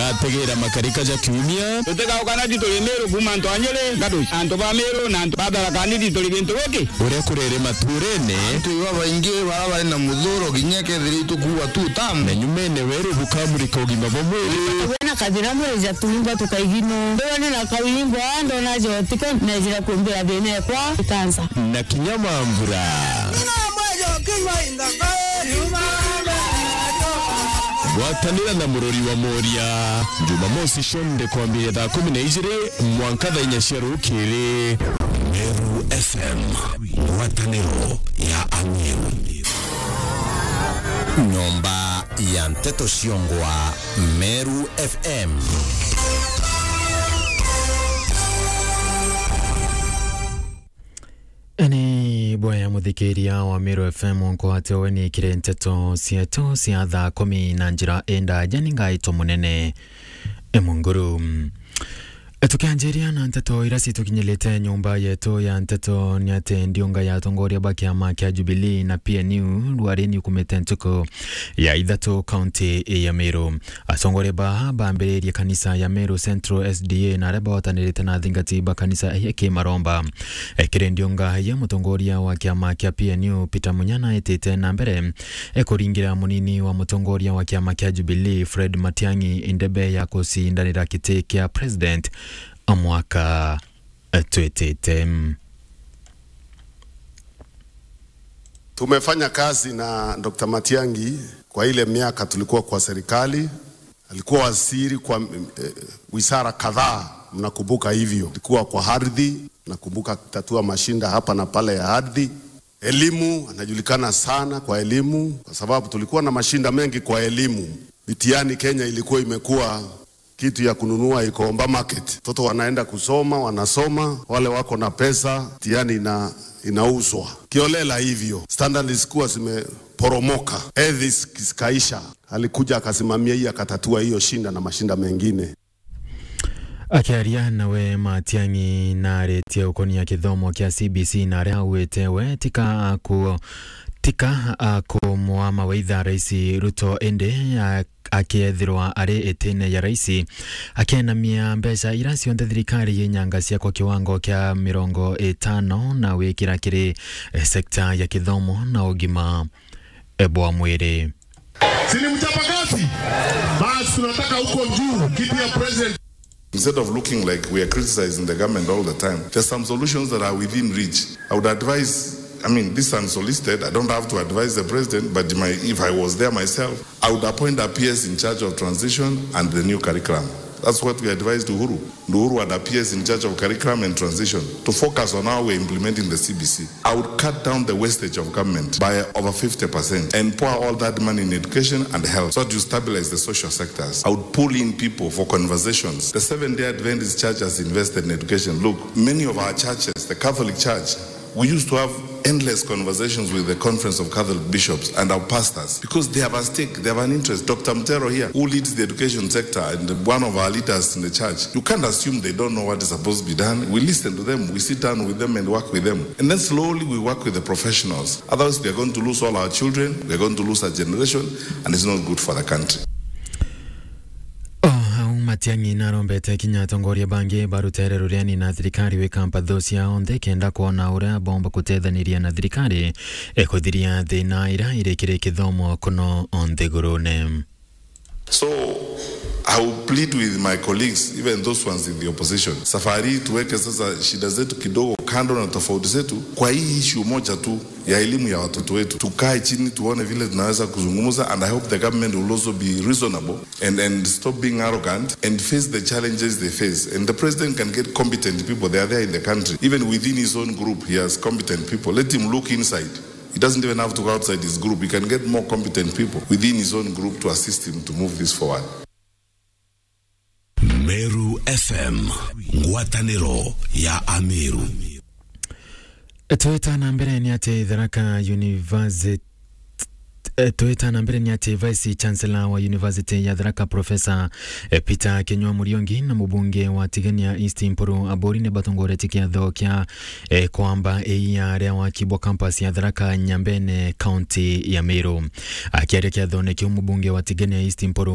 gategera makarika ja kiumia tutega ukana ditole Meru kuma ntwanyele ngadu anto ba Meru na anto badala kandi ditole bintu goke ure kurere maturene tu baba ingie baba na mudhoro ginyeke dhiritu kuwa tu tamu na nyumene weru bukamurika ugima bomwiri wena kadira mweja tuimba tukaigino ndio na kawimbo ando najo tiko najira kumbea bene kwa kansa na kinyamambura watanira na murori wa Moria Jumamosi shonde kuambia da 12 mwankadha inyasheru kiri Meru FM wataniro ya Amiru Nyomba ya Mteto Shiongwa Meru FM. Ni bwaya muthikiria wa Meru FM onko atewe ni kire nteto sieto siatha 10 na njira enda janinga ito munene emunguru. Tukianjiria na nteto irasi tukinyelete nyumba yetu ya nteto niate ndionga ya tongoria bakiama kia Jubilee na PNU ruareni kumete ntuko ya idhato county ya Meru. Asongore bambere kanisa ya Meru Central SDA na reba watanirete na thingati kanisa ya Kimaromba. Kire ndionga ya mutongoria wa kiama kia PNU Peter Munyana etete na mbere kuringira munini wa mutongoria wa kiama kia Jubilee Fred Matiang'i indebe ya kusindanira kiti kia president amwaka tuetete. Tumefanya kazi na Dr. Matiang'i kwa ile miaka tulikuwa kwa serikali. Alikuwa waziri kwa wizara kadhaa, mnakumbuka hivyo. Alikuwa kwa ardhi, nakumbuka kutatua mashinda hapa na pale ya ardhi. Elimu, anajulikana sana kwa elimu kwa sababu tulikuwa na mashinda mengi kwa elimu. Mitihani Kenya ilikuwa imekuwa kitu ya kununua Ikomba market. Toto wanaenda kusoma, wanasoma, wale wako na pesa, mitihani inauzwa kiolela hivyo. Standard zikuwa zimeporomoka, edhis kiskaisha. Alikuja akasimamia hii, akatatua hiyo shinda na mashinda mengine. Akiaria nawe Matiang'i na retia ukoni ya kithomo kia CBC na rea uetewe tika muama waitha Raisi Ruto ende akiethirwa ari etene ya raisi akenamia mbeca ira cionthe thirikari yenyanga cia kwa kiwango kia 50 na wikira kiri sekta ya kithomo na ugima bwa mwiri. Sini mchapakazi basi tunataka huko juu kiti ya president. Instead of looking like we are criticizing the government all the time, there's some solutions that are within reach. I would advise, this is unsolicited. I don't have to advise the president, but if I was there myself, I would appoint a PS in charge of transition and the new curriculum. That's what we advised Uhuru. Uhuru had a PS in charge of curriculum and transition to focus on how we're implementing the CBC. I would cut down the wastage of government by over 50% and pour all that money in education and health so to stabilize the social sectors. I would pull in people for conversations. The Seventh-day Adventist Church has invested in education. Look, many of our churches, the Catholic Church, we used to have endless conversations with the Conference of Catholic Bishops and our pastors because they have a stake, they have an interest. Dr. Mtero here, who leads the education sector and one of our leaders in the church, you can't assume they don't know what is supposed to be done. We listen to them, we sit down with them and work with them. And then slowly we work with the professionals. Otherwise we are going to lose all our children, we are going to lose our generation, and it's not good for the country. Matiang'i narombete kinya tongoria bangi barutere ruriani na thirikari wika mpathocia onthe kenda kuona uria bomba kutethaniria na thirikari ekuthiria thina ira irekire kithomo kuno onthe gurune. So I will plead with my colleagues, even those ones in the opposition. Safari tuweke sasa shida zetu kidogo kando na tofauti zetu kwa hii issue moja tu ya elimu ya watoto wetu. Tukae chini tuone vile tunaweza kuzungumza, and I hope the government will also be reasonable and stop being arrogant and face the challenges they face. And the president can get competent people. They are there in the country. Even within his own group, he has competent people. Let him look inside. He doesn't even have to go outside his group. He can get more competent people within his own group to assist him to move this forward. Meru FM, ngwataniro ya Amiru. Toyota na mbere ni ate Tharaka University. Toyota na mbere ni ate Vice Chancellor wa University ya Tharaka Professor Peter Kenywa Muriongi na mubunge wa Tigania East Mpuru abori ne batongore tikia thokia kwamba ya wa Kibwa campus ya Tharaka Nyambene County ya Meru. Akiarekea thone kio mubunge wa Tigania East Mpuru